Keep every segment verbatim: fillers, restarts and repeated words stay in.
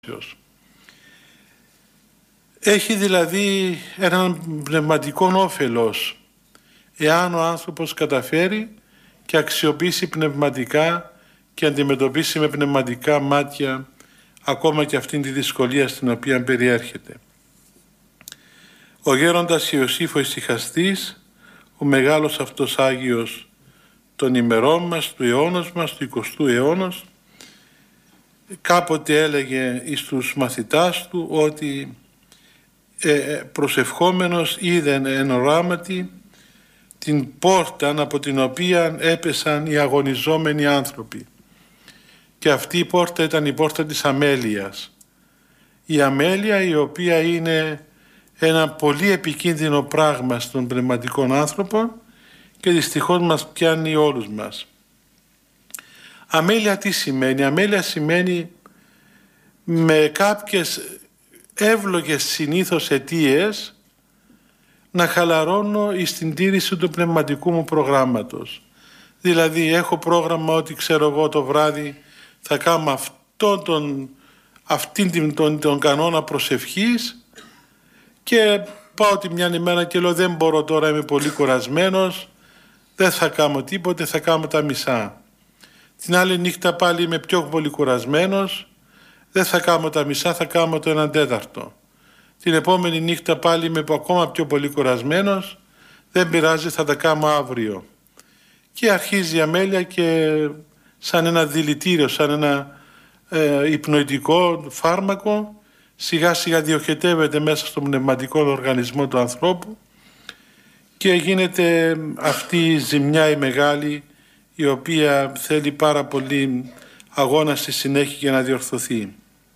Έχει δηλαδή έναν πνευματικό όφελος εάν ο άνθρωπος καταφέρει και αξιοποιήσει πνευματικά και αντιμετωπίσει με πνευματικά μάτια ακόμα και αυτήν τη δυσκολία στην οποία περιέρχεται. Ο γέροντας Ιωσήφ ο Ησυχαστής, ο μεγάλος αυτός Άγιος των ημερών μας, του αιώνος μας, του εικοστού αιώνος, κάποτε έλεγε εις τους μαθητάς του ότι ε, προσευχόμενος είδε εν οράματι την πόρτα από την οποία έπεσαν οι αγωνιζόμενοι άνθρωποι. Και αυτή η πόρτα ήταν η πόρτα της αμέλειας. Η αμέλεια, η οποία είναι ένα πολύ επικίνδυνο πράγμα στον πνευματικό άνθρωπο και δυστυχώς μας πιάνει όλους μας. Αμέλεια τι σημαίνει? Αμέλεια σημαίνει με κάποιες εύλογες συνήθως αιτίες να χαλαρώνω εις την τήρηση του πνευματικού μου προγράμματος. Δηλαδή έχω πρόγραμμα ότι ξέρω εγώ το βράδυ θα κάνω αυτό τον, αυτήν τον, τον κανόνα προσευχής και πάω τη μια ημέρα και λέω δεν μπορώ τώρα, είμαι πολύ κουρασμένος, δεν θα κάνω τίποτε, θα κάνω τα μισά. Την άλλη νύχτα πάλι είμαι πιο πολύ κουρασμένος, δεν θα κάνω τα μισά, θα κάνω το έναν τέταρτο. Την επόμενη νύχτα πάλι είμαι ακόμα πιο πολύ κουρασμένος, δεν πειράζει, θα τα κάνω αύριο. Και αρχίζει η αμέλεια και σαν ένα δηλητήριο, σαν ένα ε, υπνοητικό φάρμακο, σιγά σιγά διοχετεύεται μέσα στον πνευματικό οργανισμό του ανθρώπου και γίνεται αυτή η ζημιά η μεγάλη, η οποία θέλει πάρα πολύ αγώνα στη συνέχεια για να διορθωθεί.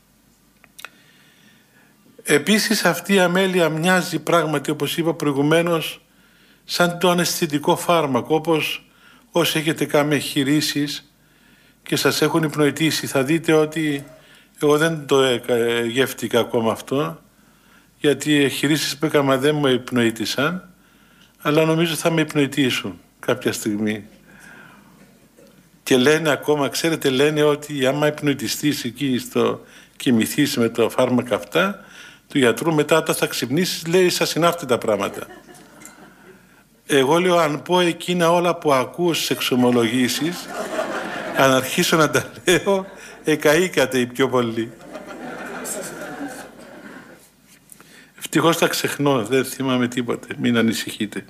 Επίσης αυτή η αμέλεια μοιάζει πράγματι, όπως είπα προηγουμένως, σαν το αναισθητικό φάρμακο. Όπως όσοι έχετε κάνει εγχειρήσεις και σας έχουν υπνοητήσει, θα δείτε ότι εγώ δεν το γεύτηκα ακόμα αυτό, γιατί οι εγχειρήσεις που έκανα δεν μου υπνοήτησαν, αλλά νομίζω θα με υπνοητήσουν κάποια στιγμή. Και λένε ακόμα, ξέρετε, λένε ότι άμα υπνοητιστείς εκεί στο κοιμηθείς με το φάρμακα αυτά του γιατρού, μετά όταν θα ξυπνήσεις, λέει, σας συνάφτει τα πράγματα. Εγώ λέω, αν πω εκείνα όλα που ακούω στις εξομολογήσεις, αν αρχίσω να τα λέω, εκαήκατε οι πιο πολλοί. Ευτυχώς τα ξεχνώ, δεν θυμάμαι τίποτε, μην ανησυχείτε.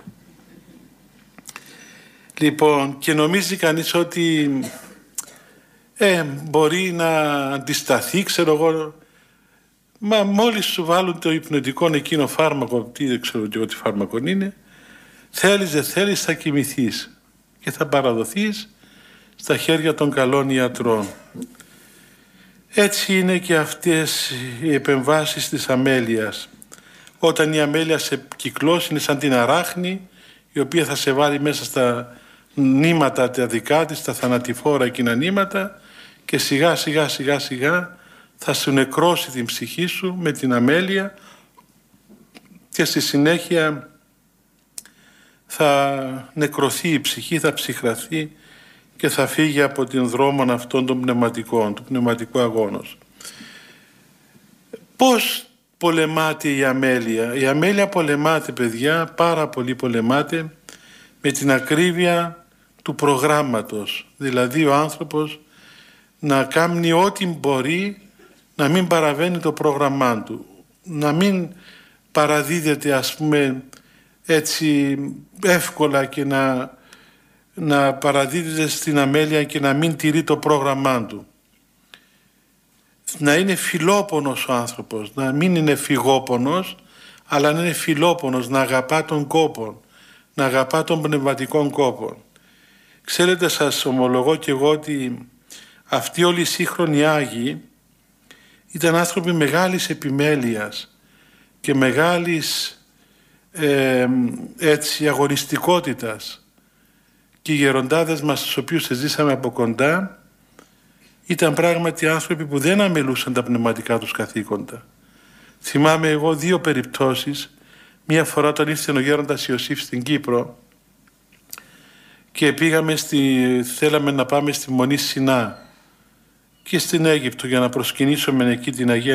Λοιπόν, και νομίζει κανείς ότι ε, μπορεί να αντισταθεί, ξέρω εγώ, μα μόλις σου βάλουν το υπνοτικό εκείνο φάρμακο, τι δεν ξέρω και τι φάρμακο είναι, θέλεις δεν θέλεις θα κοιμηθείς και θα παραδοθείς στα χέρια των καλών ιατρών. Έτσι είναι και αυτές οι επεμβάσεις της αμέλειας. Όταν η αμέλεια σε κυκλώσει είναι σαν την αράχνη, η οποία θα σε βάλει μέσα στα νήματα τα δικά της, τα θανατηφόρα εκείνα νήματα, και σιγά σιγά σιγά σιγά θα σου νεκρώσει την ψυχή σου με την αμέλεια και στη συνέχεια θα νεκρωθεί η ψυχή, θα ψυχραθεί και θα φύγει από την δρόμο αυτών των πνευματικών, του πνευματικού αγώνος. Πώς πολεμάται η αμέλεια? Η αμέλεια πολεμάται, παιδιά, πάρα πολύ πολεμάται με την ακρίβεια του προγράμματος. Δηλαδή ο άνθρωπος να κάνει ό,τι μπορεί να μην παραβαίνει το πρόγραμμά του, να μην παραδίδεται, ας πούμε, έτσι εύκολα και να, να παραδίδεται στην αμέλεια και να μην τηρεί το πρόγραμμά του. Να είναι φιλόπονος ο άνθρωπος, να μην είναι φυγόπονος, αλλά να είναι φιλόπονος, να αγαπά τον κόπο, να αγαπά τον πνευματικών κόπο. Ξέρετε, σας ομολογώ και εγώ ότι αυτοί όλοι οι σύγχρονοι Άγιοι ήταν άνθρωποι μεγάλης επιμέλειας και μεγάλης ε, έτσι αγωνιστικότητας, και οι γεροντάδες μας, τους οποίους ζήσαμε από κοντά, ήταν πράγματι άνθρωποι που δεν αμελούσαν τα πνευματικά τους καθήκοντα. Θυμάμαι εγώ δύο περιπτώσεις. Μία φορά όταν ήρθε ο γέροντας Ιωσήφ στην Κύπρο και πήγαμε στη, θέλαμε να πάμε στη Μονή Σινά και στην Αίγυπτο για να προσκυνήσουμε εκεί την Αγία